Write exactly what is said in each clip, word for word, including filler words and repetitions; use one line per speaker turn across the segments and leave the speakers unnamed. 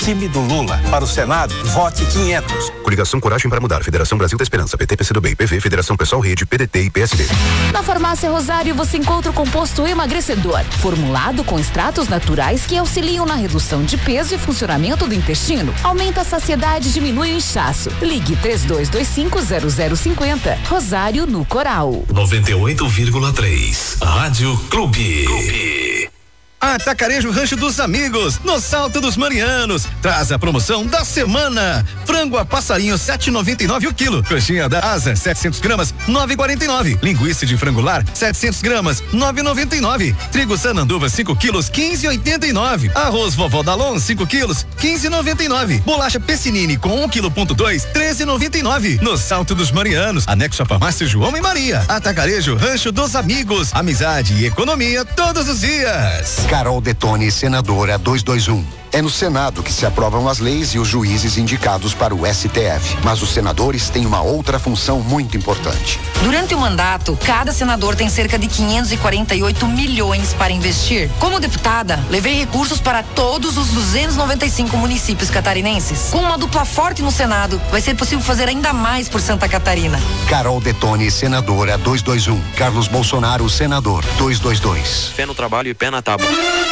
Time do Lula. Para o Senado, vote quinhentos.
Coligação Coragem para Mudar. Federação Brasil da Esperança. P T, P C do B, P V, Federação Pessoal Rede, P D T e P S D.
Na Farmácia Rosário você encontra o composto emagrecedor, formulado com extratos naturais que auxiliam na redução de peso e funcionamento do intestino. Aumenta a saciedade e diminui o inchaço. Ligue três dois dois cinco zero zero cinco zero. Rosário no Coral.
noventa e oito vírgula três. Rádio Clube. Clube.
Atacarejo Rancho dos Amigos, no Salto dos Marianos. Traz a promoção da semana. Frango a passarinho sete e noventa e nove o quilo. Coxinha da asa setecentos gramas nove e quarenta e nove. Linguiça de frango lar setecentos gramas nove e noventa e nove. Trigo Sananduva cinco quilos quinze e oitenta e nove. Arroz Vovó Dalon cinco quilos quinze e noventa e nove. Bolacha Pessinini com um quilo ponto dois treze e noventa e nove. No Salto dos Marianos, anexo à farmácia João e Maria. Atacarejo Rancho dos Amigos. Amizade e economia todos os dias.
Carol Detoni, senadora duzentos e vinte e um. É no Senado que se aprovam as leis e os juízes indicados para o S T F. Mas os senadores têm uma outra função muito importante.
Durante o mandato, cada senador tem cerca de quinhentos e quarenta e oito milhões para investir. Como deputada, levei recursos para todos os duzentos e noventa e cinco municípios catarinenses. Com uma dupla forte no Senado, vai ser possível fazer ainda mais por Santa Catarina.
Carol Detoni, senadora duzentos e vinte e um. Carlos Bolsonaro, senador duzentos e vinte e dois.
Fé no trabalho e pé na tábua.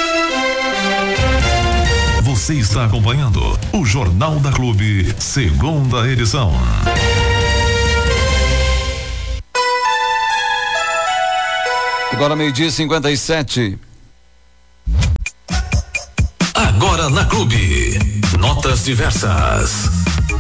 Você está acompanhando o Jornal da Clube, segunda edição.
Agora meio-dia e cinquenta e sete.
Agora na Clube, notas diversas.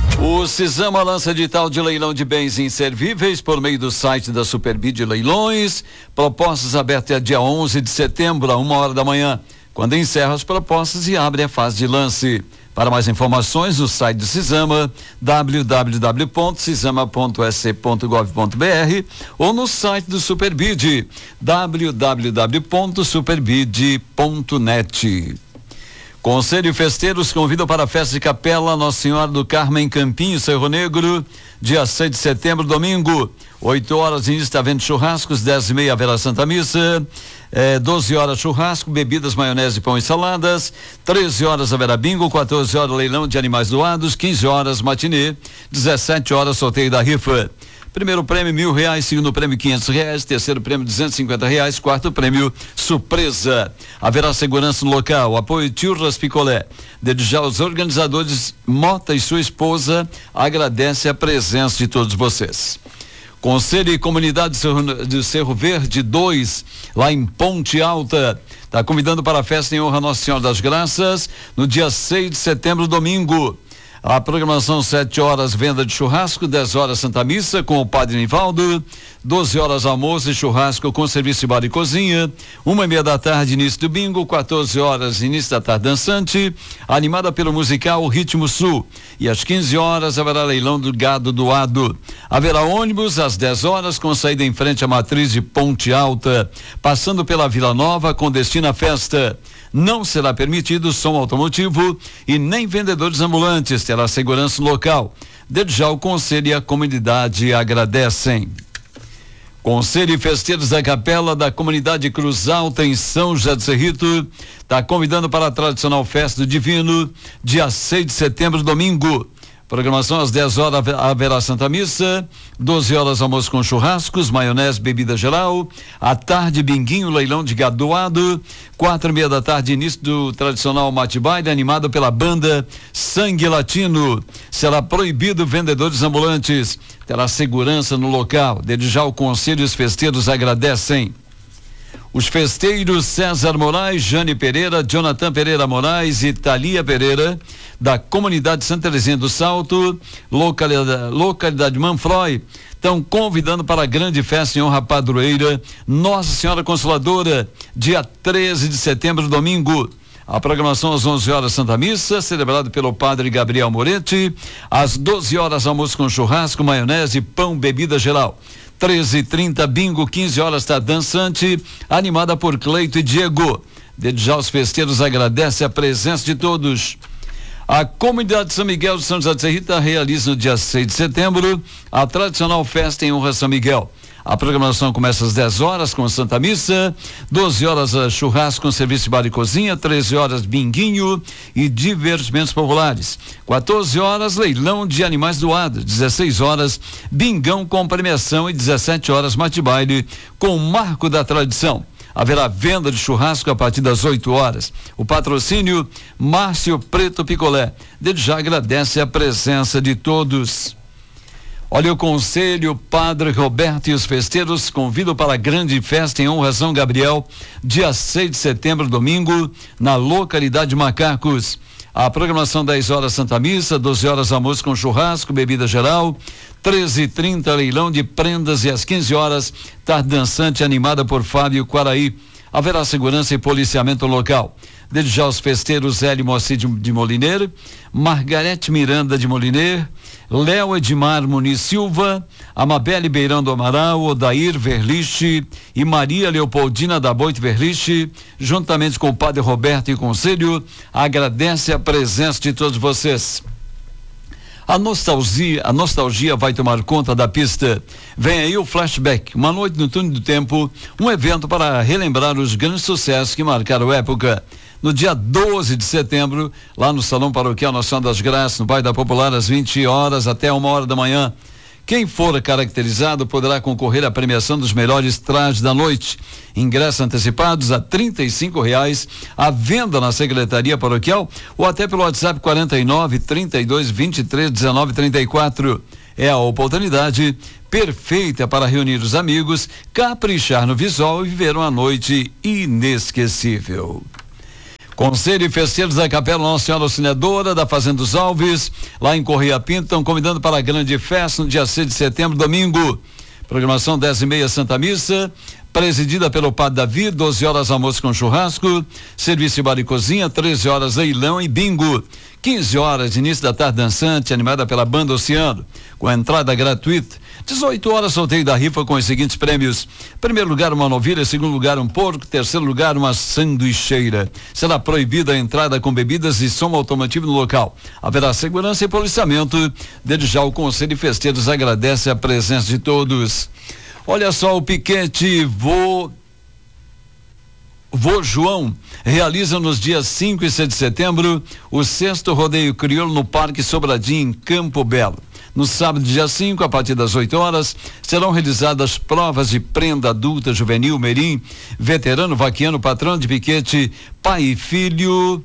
O Cisama lança edital de leilão de bens inservíveis por meio do site da Superbid Leilões. Propostas abertas dia onze de setembro, a uma hora da manhã, quando encerra as propostas e abre a fase de lance. Para mais informações, o site do Cisama, w w w ponto cisama ponto s c ponto gov ponto b r, ou no site do Superbid, w w w ponto superbid ponto net. Conselho Festeiros convida para a festa de capela Nossa Senhora do Carmo em Campinho, Cerro Negro, dia seis de setembro, domingo, oito horas, início da venda de churrascos, dez e meia haverá Santa Missa, eh, doze horas churrasco, bebidas, maionese, pão e saladas, treze horas haverá bingo, quatorze horas leilão de animais doados, quinze horas matinê, dezessete horas sorteio da rifa. Primeiro prêmio mil reais, segundo prêmio quinhentos reais, terceiro prêmio duzentos e cinquenta reais, quarto prêmio surpresa. Haverá segurança no local, apoio Churras Picolé. Desde já os organizadores Mota e sua esposa agradecem a presença de todos vocês. Conselho e Comunidade de Cerro, de Cerro Verde dois, lá em Ponte Alta, está convidando para a festa em honra a Nossa Senhora das Graças, no dia seis de setembro, domingo. A programação sete horas, venda de churrasco, dez horas Santa Missa com o Padre Nivaldo, doze horas almoço e churrasco com serviço de bar e cozinha, uma e meia da tarde início do bingo, quatorze horas início da tarde dançante, animada pelo musical Ritmo Sul, e às quinze horas haverá leilão do gado doado. Haverá ônibus às dez horas com saída em frente à matriz de Ponte Alta, passando pela Vila Nova com destino à festa. Não será permitido som automotivo e nem vendedores ambulantes, terá segurança local. Desde já o Conselho e a comunidade agradecem. Conselho e Festeiros da Capela da Comunidade Cruz Alta em São José do Cerrito está convidando para a tradicional festa do Divino, dia seis de setembro, domingo. Programação às dez horas haverá Santa Missa, doze horas almoço com churrascos, maionese, bebida geral, à tarde binguinho, leilão de gado doado, quatro e meia da tarde início do tradicional mate baile animado pela banda Sangue Latino. Será proibido vendedores ambulantes, terá segurança no local. Desde já o Conselho e os festeiros agradecem. Os festeiros César Moraes, Jane Pereira, Jonathan Pereira Moraes e Thalia Pereira, da comunidade Santa Terezinha do Salto, localidade, localidade Manfroy, estão convidando para a grande festa em honra à padroeira Nossa Senhora Consoladora, dia treze de setembro, domingo. A programação às onze horas Santa Missa, celebrado pelo Padre Gabriel Moretti, às doze horas almoço com churrasco, maionese, pão, bebida geral. treze e trinta bingo, quinze horas está dançante, animada por Cleito e Diego. Desde já os festeiros agradecem a presença de todos. A comunidade São Miguel de São José de Serrita realiza no dia seis de setembro a tradicional festa em honra a São Miguel. A programação começa às dez horas com Santa Missa, doze horas churrasco com serviço de bar e cozinha, treze horas binguinho e divertimentos populares. quatorze horas leilão de animais doados, dezesseis horas bingão com premiação e dezessete horas mate-baile com marco da tradição. Haverá venda de churrasco a partir das oito horas. O patrocínio Márcio Preto Picolé. Desde já agradece a presença de todos. Olha, o Conselho Padre Roberto e os festeiros convidam para a grande festa em honra a São Gabriel, dia seis de setembro, domingo, na localidade de Macacos. A programação dez horas Santa Missa, doze horas almoço com churrasco, bebida geral, treze e trinta leilão de prendas e às quinze horas tarde dançante animada por Fábio Quaraí. Haverá segurança e policiamento local. Desde já os festeiros Hélio Moacir de Moliner, Margarete Miranda de Moliner, Léo Edmar Muniz Silva, Amabelle Beirão do Amaral, Odair Verliche e Maria Leopoldina da Boite Verliche, juntamente com o Padre Roberto e o Conselho, agradece a presença de todos vocês. A nostalgia, a nostalgia vai tomar conta da pista. Vem aí o Flashback, uma noite no túnel do tempo, um evento para relembrar os grandes sucessos que marcaram a época. No dia doze de setembro, lá no Salão Paroquial Nossa Senhora das Graças, no bairro da Popular, às vinte horas até uma hora da manhã. Quem for caracterizado poderá concorrer à premiação dos melhores trajes da noite. Ingressos antecipados a trinta e cinco reais, à venda na Secretaria Paroquial ou até pelo WhatsApp quarenta e nove, trinta e dois, vinte e três, dezenove, trinta e quatro. É a oportunidade perfeita para reunir os amigos, caprichar no visual e viver uma noite inesquecível. Conselho e festeiros da Capela Nossa Senhora Auxiliadora da Fazenda dos Alves, lá em Correia Pinto, estão convidando para a grande festa no dia seis de setembro, domingo. Programação dez e meia Santa Missa, presidida pelo Padre Davi, doze horas almoço com churrasco, serviço de bar e cozinha, treze horas leilão e bingo. quinze horas, início da tarde dançante, animada pela Banda Oceano, com a entrada gratuita. dezoito horas, sorteio da rifa com os seguintes prêmios: primeiro lugar uma novilha, segundo lugar um porco, terceiro lugar uma sanduicheira. Será proibida a entrada com bebidas e som automotivo no local. Haverá segurança e policiamento. Desde já o Conselho de Festeiros agradece a presença de todos. Olha só, o piquete Vô Vô João realiza nos dias cinco e seis de setembro o sexto rodeio crioulo no Parque Sobradinho, em Campo Belo. No sábado, dia cinco, a partir das oito horas, serão realizadas provas de prenda adulta, juvenil, merim, veterano, vaquiano, patrão de piquete, pai e filho,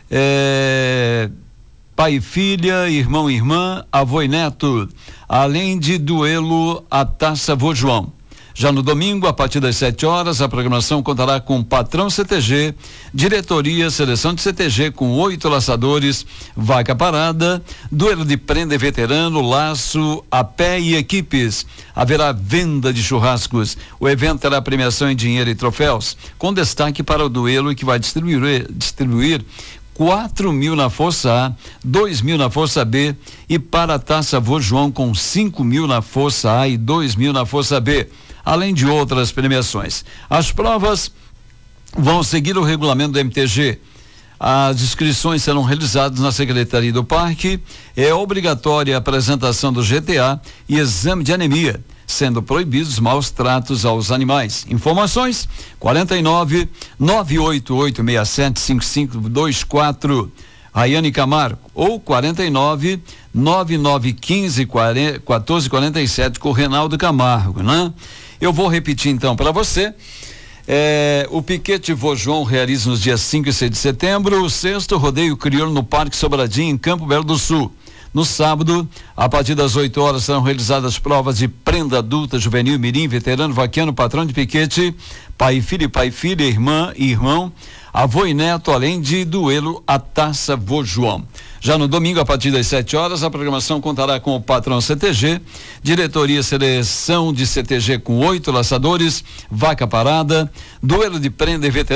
é, pai e filha, irmão e irmã, avô e neto, além de duelo a Taça Vô João. Já no domingo, a partir das sete horas, a programação contará com patrão C T G, diretoria, seleção de C T G com oito laçadores, vaca parada, duelo de prenda e veterano, laço, a pé e equipes. Haverá venda de churrascos. O evento terá premiação em dinheiro e troféus, com destaque para o duelo que vai distribuir, distribuir quatro mil na Força A, dois mil na Força B e para a Taça Vô João com cinco mil na Força A e dois mil na Força B. Além de outras premiações. As provas vão seguir o regulamento do M T G. As inscrições serão realizadas na Secretaria do Parque. É obrigatória a apresentação do G T A e exame de anemia, sendo proibidos maus tratos aos animais. Informações: quarenta e nove, nove oito oito, seis sete, cinco cinco dois quatro, Raiane Camargo, ou quarenta e nove, nove nove um cinco, quatorze quarenta e sete, com o Reinaldo Camargo, né? Eu vou repetir então para você. É, o piquete Vô João realiza nos dias cinco e seis de setembro o sexto rodeio crioulo no Parque Sobradinho, em Campo Belo do Sul. No sábado, a partir das oito horas, serão realizadas provas de prenda adulta, juvenil, mirim, veterano, vaquiano, patrão de piquete, pai e filho, pai e filha, irmã e irmão, avô e neto, além de duelo a Taça Vô João. Já no domingo, a partir das sete horas, a programação contará com o patrão C T G, diretoria seleção de C T G com oito laçadores, vaca parada, duelo de prenda e veterano.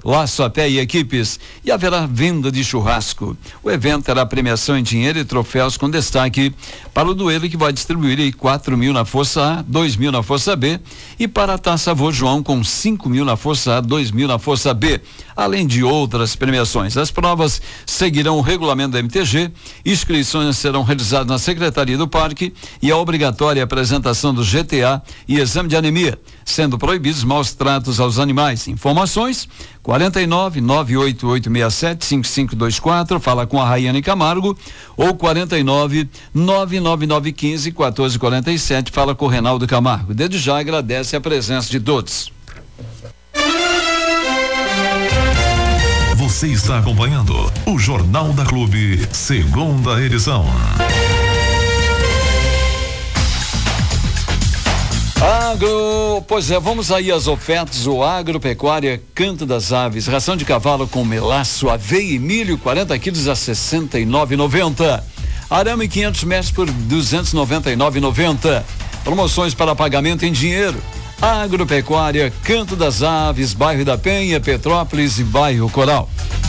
Laço a Pé e equipes, e haverá venda de churrasco. O evento terá premiação em dinheiro e troféus com destaque para o duelo, que vai distribuir aí quatro mil na Força A, dois mil na Força B, e para a Taça Vô João com cinco mil na Força A, dois mil na Força B, além de outras premiações. As provas seguirão o regulamento da M T G, inscrições serão realizadas na Secretaria do Parque e a obrigatória apresentação do G T A e exame de anemia, sendo proibidos maus tratos aos animais. Informações quarenta e nove, nove oito oito seis sete, cinco cinco dois quatro, fala com a Raiane Camargo, ou quarenta e nove, nove nove nove um cinco, um quatro quatro sete, fala com o Reinaldo Camargo. Desde já agradece a presença de todos.
Você está acompanhando o Jornal da Clube, segunda edição.
Agro, pois é, vamos aí às ofertas. O Agropecuária Canto das Aves, ração de cavalo com melaço, aveia e milho, quarenta quilos a sessenta e nove reais e noventa centavos. Arame quinhentos metros por duzentos e noventa e nove reais e noventa centavos. Promoções para pagamento em dinheiro. Agropecuária Canto das Aves, bairro da Penha, Petrópolis e bairro Coral.